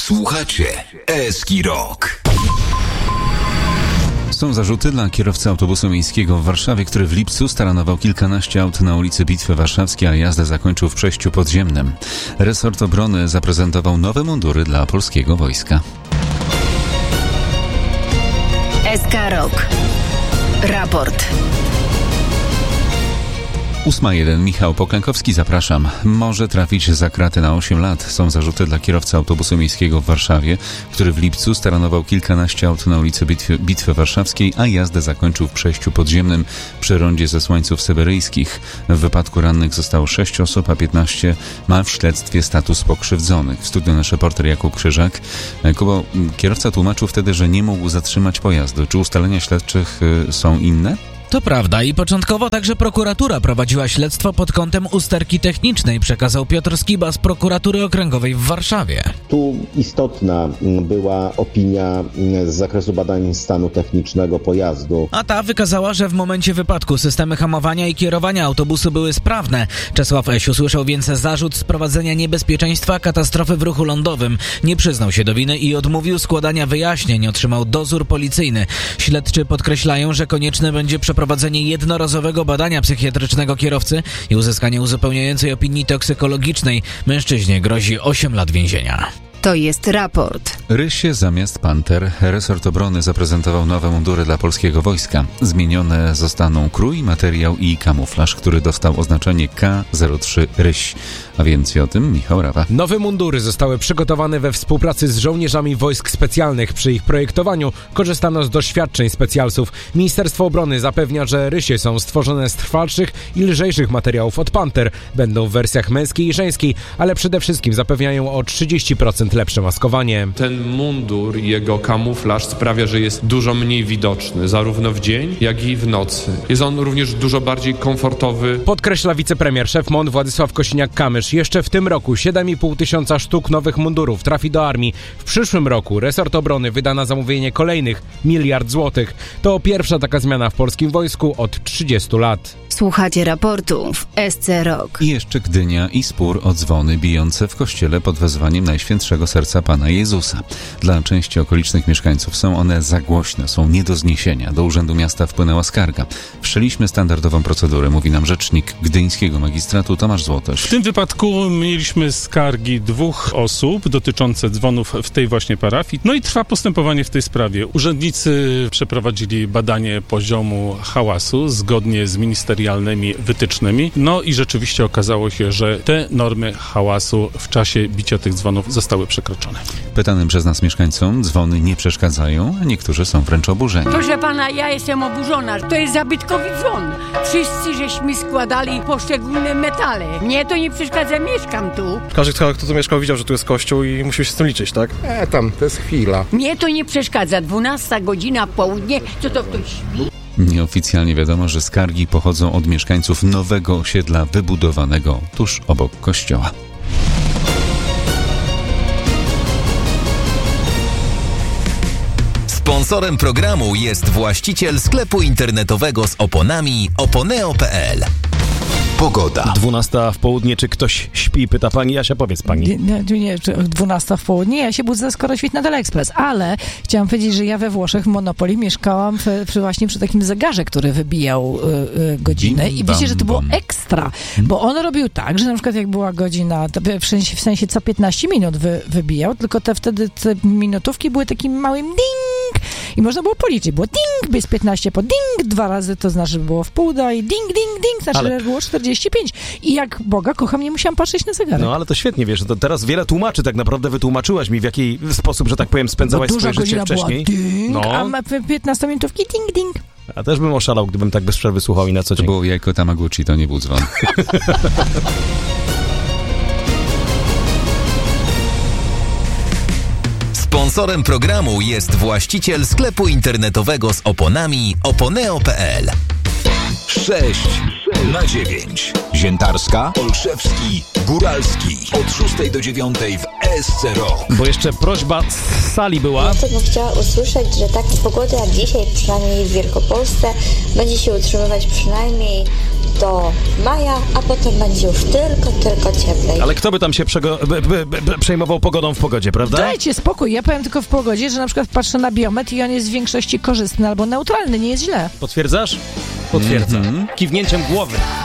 Słuchacie Eski Rock. Są zarzuty dla kierowcy autobusu miejskiego w Warszawie, który w lipcu staranował kilkanaście aut na ulicy Bitwy Warszawskiej, a jazdę zakończył w przejściu podziemnym. Resort Obrony zaprezentował nowe mundury dla polskiego wojska. SK Rock. Raport. 8:01. Michał Poklękowski, zapraszam. Może trafić za kraty na 8 lat. Są zarzuty dla kierowcy autobusu miejskiego w Warszawie, który w lipcu staranował kilkanaście aut na ulicy Bitwy Warszawskiej, a jazdę zakończył w przejściu podziemnym przy rondzie Zesłańców Seweryjskich. W wypadku rannych zostało 6 osób, a 15 ma w śledztwie status pokrzywdzonych. W studiu nasz reporter Jakub Krzyżak. Kubo, kierowca tłumaczył wtedy, że nie mógł zatrzymać pojazdu. Czy ustalenia śledczych są inne? To prawda i początkowo także prokuratura prowadziła śledztwo pod kątem usterki technicznej, przekazał Piotr Skiba z prokuratury okręgowej w Warszawie. Tu istotna była opinia z zakresu badań stanu technicznego pojazdu. A ta wykazała, że w momencie wypadku systemy hamowania i kierowania autobusu były sprawne. Czesław S. usłyszał więc zarzut sprowadzenia niebezpieczeństwa katastrofy w ruchu lądowym. Nie przyznał się do winy i odmówił składania wyjaśnień. Otrzymał dozór policyjny. Śledczy podkreślają, że konieczne będzie przeprowadzenie jednorazowego badania psychiatrycznego kierowcy i uzyskanie uzupełniającej opinii toksykologicznej. Mężczyźnie grozi 8 lat więzienia. To jest raport. Rysie zamiast panter. Resort Obrony zaprezentował nowe mundury dla polskiego wojska. Zmienione zostaną krój, materiał i kamuflaż, który dostał oznaczenie K03 Ryś. A więcej o tym Michał Rawa. Nowe mundury zostały przygotowane we współpracy z żołnierzami wojsk specjalnych. Przy ich projektowaniu korzystano z doświadczeń specjalsów. Ministerstwo Obrony zapewnia, że rysie są stworzone z trwalszych i lżejszych materiałów od panter. Będą w wersjach męskiej i żeńskiej, ale przede wszystkim zapewniają o 30% lepsze maskowanie. Ten mundur i jego kamuflaż sprawia, że jest dużo mniej widoczny, zarówno w dzień, jak i w nocy. Jest on również dużo bardziej komfortowy. Podkreśla wicepremier, szef MON Władysław Kosiniak-Kamysz. Jeszcze w tym roku 7,5 tysiąca sztuk nowych mundurów trafi do armii. W przyszłym roku resort obrony wyda na zamówienie kolejnych 1 miliard złotych. To pierwsza taka zmiana w polskim wojsku od 30 lat. Słuchacie raportu w SC Rock. I jeszcze Gdynia i spór o dzwony bijące w kościele pod wezwaniem Najświętszego Serca Pana Jezusa. Dla części okolicznych mieszkańców są one za głośne, są nie do zniesienia. Do Urzędu Miasta wpłynęła skarga. Wszczęliśmy standardową procedurę, mówi nam rzecznik gdyńskiego magistratu Tomasz Złotoś. W tym wypadku mieliśmy skargi 2 osób dotyczące dzwonów w tej właśnie parafii. No i trwa postępowanie w tej sprawie. Urzędnicy przeprowadzili badanie poziomu hałasu zgodnie z ministerialnymi wytycznymi. No i rzeczywiście okazało się, że te normy hałasu w czasie bicia tych dzwonów zostały przekroczone. Pytanym przez nas mieszkańcom dzwony nie przeszkadzają, a niektórzy są wręcz oburzeni. Proszę pana, ja jestem oburzona. To jest zabytkowy dzwon. Wszyscy żeśmy składali poszczególne metale. Mnie to nie przeszkadza, mieszkam tu. Każdy, kto tu mieszkał, widział, że tu jest kościół i musiał się z tym liczyć, tak? Tam, to jest chwila. Mnie to nie przeszkadza. 12 godzina, południe, co to ktoś śpi? Nieoficjalnie wiadomo, że skargi pochodzą od mieszkańców nowego osiedla wybudowanego tuż obok kościoła. Sponsorem programu jest właściciel sklepu internetowego z oponami oponeo.pl. Pogoda. 12 w południe. Czy ktoś śpi? Pyta pani Jasia. Powiedz pani. Nie, 12 w południe. Ja się budzę skoro świt na Teleexpress, ale chciałam powiedzieć, że ja we Włoszech w Monopolii mieszkałam właśnie przy takim zegarze, który wybijał godzinę i wiecie, że to było ekstra, bo on robił tak, że na przykład jak była godzina, to w sensie co 15 minut wybijał, tylko wtedy te minutówki były takim małym ding i można było policzyć. Było ding, bez 15 po ding, 2 razy to znaczy, że było w pół do i ding, ding, ding, znaczy, że było 45. I jak Boga kocham, nie musiałam patrzeć na zegarek. No ale to świetnie, wiesz, to teraz wiele tłumaczy, tak naprawdę wytłumaczyłaś mi, w jaki sposób, że tak powiem, spędzałaś swoje życie wcześniej. Ding, a 15-minutówki ding, ding. A też bym oszalał, gdybym tak bez przerwy słuchał i na co dzień. To było jajko Tamaguchi, to nie był dzwon. Sponsorem programu jest właściciel sklepu internetowego z oponami oponeo.pl. 6-9. Ziętarska, Olszewski, Góralski. Od 6 do 9 w SC Rock. Bo jeszcze prośba z sali była. Ja bym chciała usłyszeć, że taka pogoda jak dzisiaj, przynajmniej w Wielkopolsce, będzie się utrzymywać przynajmniej do maja, a potem będzie już tylko cieplej. Ale kto by tam się przejmował pogodą w pogodzie, prawda? Dajcie spokój, ja powiem tylko w pogodzie, że na przykład patrzę na biometr i on jest w większości korzystny albo neutralny, nie jest źle. Potwierdzasz? Potwierdzam. Kiwnięciem głowy.